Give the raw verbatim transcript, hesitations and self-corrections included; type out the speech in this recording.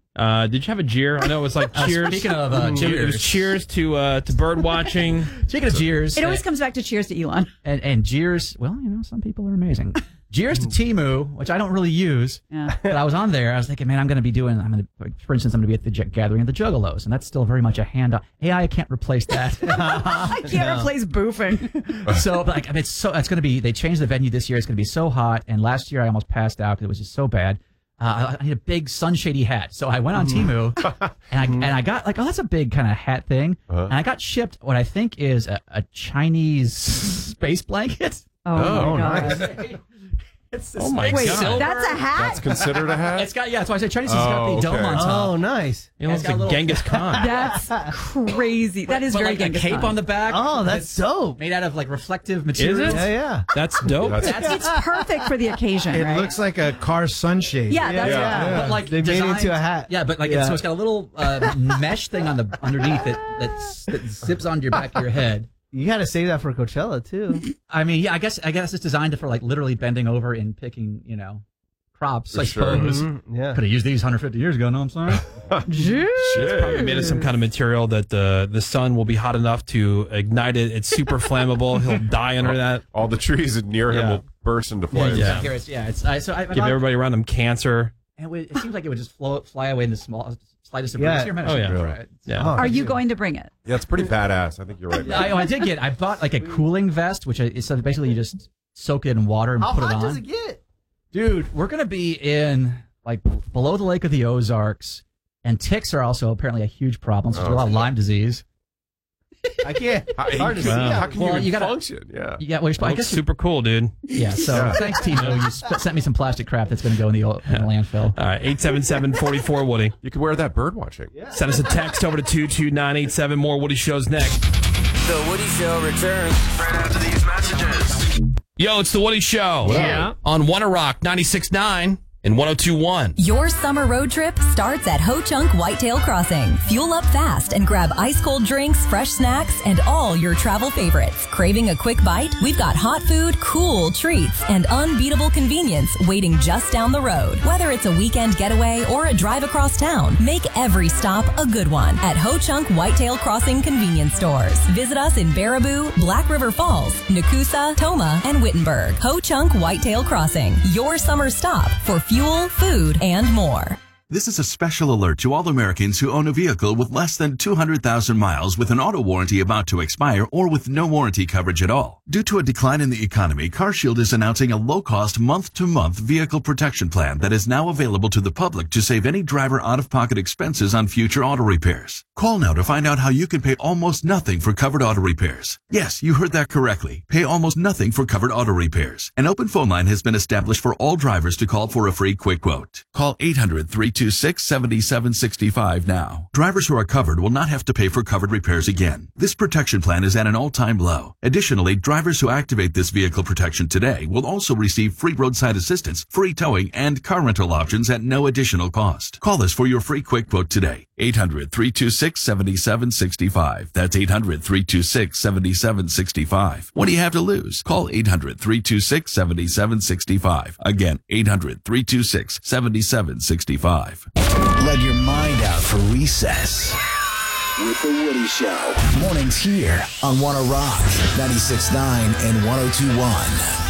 Uh, did you have a jeer? I know it was like cheers. Uh, speaking of uh, cheers. It was cheers to uh, to bird watching. Speaking of jeers. It always comes back to cheers to Elon. And, and jeers, well, you know, some people are amazing. Jeers to Temu, which I don't really use. Yeah. But I was on there. I was thinking, man, I'm going to be doing, I'm going to, like, for instance, I'm going to be at the j- gathering of the Juggalos, and that's still very much a handout. A I can't replace that. I can't No. replace boofing. So, but like, I mean, it's so, it's going to be, they changed the venue this year. It's going to be so hot. And last year I almost passed out because it was just so bad. Uh, I need a big sunshady hat. So I went on Temu and I, and I got like, oh, that's a big kind of hat thing. Uh-huh. And I got shipped what I think is a, a Chinese space blanket. Oh, Oh, my God. nice. It's this Oh my big God. silver- That's a hat? That's considered a hat? It's got, yeah, that's why I said Chinese has Oh, got the dome okay. on top. Oh, nice. It looks got a like little- Genghis Khan. That's crazy. That is but very like Genghis a cape Khan. on the back. Oh, that's It's dope. made out of like reflective material. it? Yeah, yeah. That's dope. That's- It's perfect for the occasion, It right? looks like a car sunshade. yeah, that's Yeah. But like They made it designed- into a hat. Yeah, but like Yeah. It's, so it's got a little uh, mesh thing on the underneath it that's, that zips onto your back of your head. You got to save that for Coachella, too. I mean, yeah, I guess I guess it's designed for like literally bending over and picking, you know, crops. For I sure. suppose. Mhm, yeah. Could have used these one hundred fifty years ago. Know what I'm saying? It's probably made of some kind of material that the the sun will be hot enough to ignite it. It's super flammable. He'll die under that. All the trees near him Yeah. will burst into flames. Yeah. Here it's, yeah. It's I, so I, Give everybody around them cancer. And it, would, it seems like it would just flow, fly away in the small, slightest of Yeah. breeze. Here, man, I Oh, should yeah. go Really? for it. Yeah. Oh, Are you going to bring it? Yeah, it's pretty badass. I think you're right. man. I, oh, I did get. I bought like a cooling vest, which I, so basically you just soak it in water and How put it hot on. does it get? Dude, we're gonna be in like below the Lake of the Ozarks, and ticks are also apparently a huge problem. So there's a lot of Lyme disease. I can't. How, Hard to see. Wow. how can Well, you, even you gotta- function? Yeah. Yeah, well, you're, I Looks guess super cool, dude. yeah. So Yeah. thanks, Timo. You sp- sent me some plastic crap that's gonna go in the, o- in the landfill. All right, eight seven seven, four four, Woody. You could wear that bird watching. Send us a text over to two two nine eight seven. More Woody shows next. The Woody Show returns right after these messages. Yo, it's the Woody Show. Yeah. On Wanna Rock ninety-six point nine and one oh two point one. Your summer road trip starts at Ho Chunk Whitetail Crossing. Fuel up fast and grab ice cold drinks, fresh snacks, and all your travel favorites. Craving a quick bite? We've got hot food, cool treats, and unbeatable convenience waiting just down the road. Whether it's a weekend getaway or a drive across town, make every stop a good one at Ho Chunk Whitetail Crossing convenience stores. Visit us in Baraboo, Black River Falls, Nakusa, Toma, and Wittenberg. Ho Chunk Whitetail Crossing, your summer stop for fuel, food, and more. This is a special alert to all Americans who own a vehicle with less than two hundred thousand miles with an auto warranty about to expire or with no warranty coverage at all. Due to a decline in the economy, CarShield is announcing a low-cost month-to-month vehicle protection plan that is now available to the public to save any driver out-of-pocket expenses on future auto repairs. Call now to find out how you can pay almost nothing for covered auto repairs. Yes, you heard that correctly. Pay almost nothing for covered auto repairs. An open phone line has been established for all drivers to call for a free quick quote. Call eight hundred, three two six, seven seven six five now. Drivers who are covered will not have to pay for covered repairs again. This protection plan is at an all-time low. Additionally, drivers who activate this vehicle protection today will also receive free roadside assistance, free towing, and car rental options at no additional cost. Call us for your free quick quote today. eight hundred, three two six, seven seven six five. That's eight hundred, three two six, seven seven six five. What do you have to lose? Call eight hundred, three two six, seven seven six five. Again, eight hundred, three two six, seven seven six five. Let your mind out for recess with The Woody Show. Mornings here on Wanna Rock ninety-six point nine and one oh two point one.